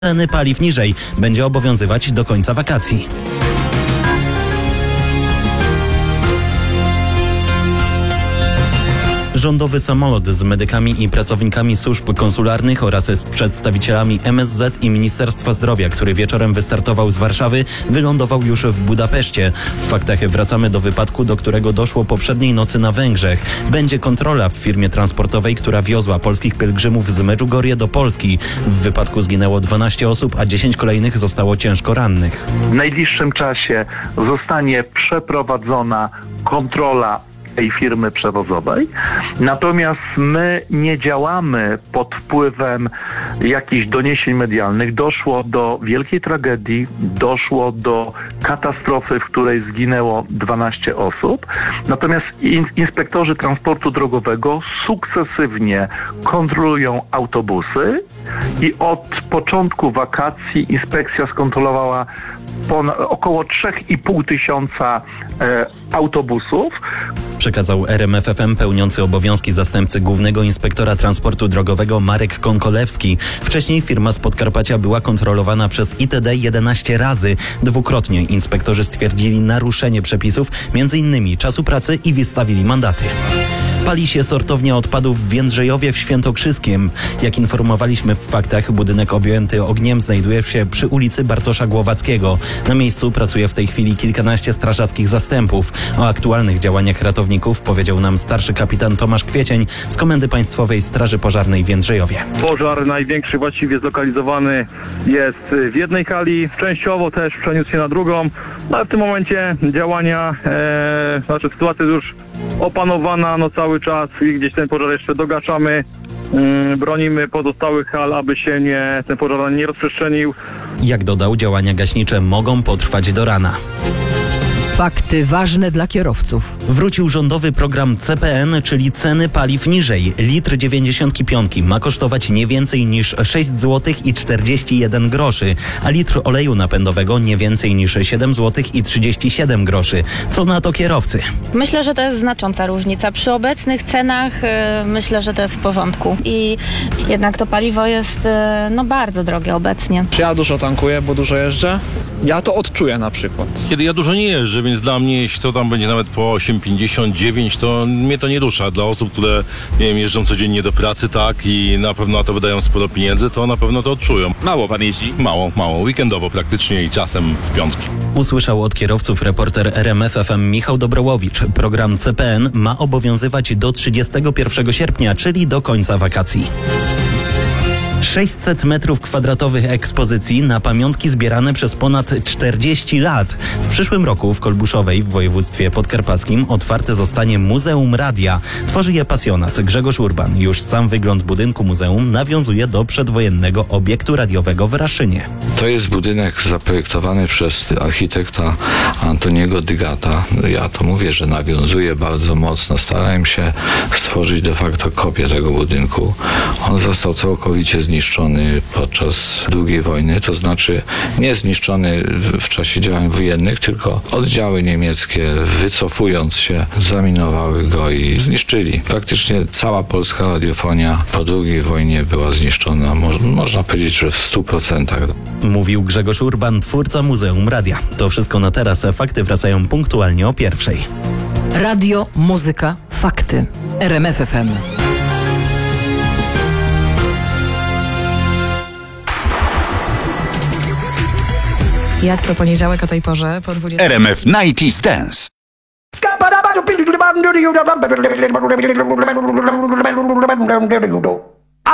ceny paliw niżej będzie obowiązywać do końca wakacji. Rządowy samolot z medykami i pracownikami służb konsularnych oraz z przedstawicielami MSZ i Ministerstwa Zdrowia, który wieczorem wystartował z Warszawy, wylądował już w Budapeszcie. W faktach wracamy do wypadku, do którego doszło poprzedniej nocy na Węgrzech. Będzie kontrola w firmie transportowej, która wiozła polskich pielgrzymów z Medjugorje do Polski. W wypadku zginęło 12 osób, a 10 kolejnych zostało ciężko rannych. W najbliższym czasie zostanie przeprowadzona kontrola tej firmy przewozowej. Natomiast my nie działamy pod wpływem jakichś doniesień medialnych. Doszło do wielkiej tragedii, doszło do katastrofy, w której zginęło 12 osób. Natomiast inspektorzy transportu drogowego sukcesywnie kontrolują autobusy i od początku wakacji inspekcja skontrolowała około 3,5 tysiąca autobusów. Przekazał RMF FM pełniący obowiązki zastępcy głównego inspektora transportu drogowego Marek Konkolewski. Wcześniej firma z Podkarpacia była kontrolowana przez ITD 11 razy. Dwukrotnie inspektorzy stwierdzili naruszenie przepisów, m.in. czasu pracy i wystawili mandaty. Pali się sortownia odpadów w Jędrzejowie w Świętokrzyskiem. Jak informowaliśmy w faktach, budynek objęty ogniem znajduje się przy ulicy Bartosza Głowackiego. Na miejscu pracuje w tej chwili kilkanaście strażackich zastępów. O aktualnych działaniach ratowników powiedział nam starszy kapitan Tomasz Kwiecień z Komendy Państwowej Straży Pożarnej w Jędrzejowie. Pożar największy właściwie zlokalizowany jest w jednej hali, częściowo też przeniósł się na drugą, ale w tym momencie działania, sytuacja jest już opanowana cały czas i gdzieś ten pożar jeszcze dogaszamy. Bronimy pozostałych hal, aby się ten pożar nie rozprzestrzenił. Jak dodał, działania gaśnicze mogą potrwać do rana. Fakty ważne dla kierowców. Wrócił rządowy program CPN, czyli ceny paliw niżej. Litr 95 ma kosztować nie więcej niż 6 zł i 41 groszy, a litr oleju napędowego nie więcej niż 7 zł i 37 groszy. Co na to kierowcy? Myślę, że to jest znacząca różnica. Przy obecnych cenach myślę, że to jest w porządku. I jednak to paliwo jest bardzo drogie obecnie. Ja dużo tankuję, bo dużo jeżdżę. Ja to odczuję na przykład. Kiedy ja dużo nie jeżdżę, więc dla mnie, jeśli to tam będzie nawet po 8,59, to mnie to nie rusza. Dla osób, które, nie wiem, jeżdżą codziennie do pracy, tak, i na pewno na to wydają sporo pieniędzy, to na pewno to odczują. Mało pan jeździ? Mało. Weekendowo praktycznie i czasem w piątki. Usłyszał od kierowców reporter RMF FM Michał Dobrołowicz. Program CPN ma obowiązywać do 31 sierpnia, czyli do końca wakacji. 600 metrów kwadratowych ekspozycji na pamiątki zbierane przez ponad 40 lat. W przyszłym roku w Kolbuszowej w województwie podkarpackim otwarte zostanie Muzeum Radia. Tworzy je pasjonat Grzegorz Urban. Już sam wygląd budynku muzeum nawiązuje do przedwojennego obiektu radiowego w Raszynie. To jest budynek zaprojektowany przez architekta Antoniego Dygata. Ja to mówię, że nawiązuje bardzo mocno. Starałem się stworzyć de facto kopię tego budynku. On został całkowicie zniszczony podczas II wojny, to znaczy nie zniszczony w czasie działań wojennych, tylko oddziały niemieckie, wycofując się, zaminowały go i zniszczyli. Praktycznie cała polska radiofonia po II wojnie była zniszczona, można powiedzieć, że w 100%. Mówił Grzegorz Urban, twórca Muzeum Radia. To wszystko na teraz. Fakty wracają punktualnie o 1:00. Radio, muzyka, fakty. RMF FM. Jak co poniedziałek o tej porze po 20. RMF 90's Dance. Skabba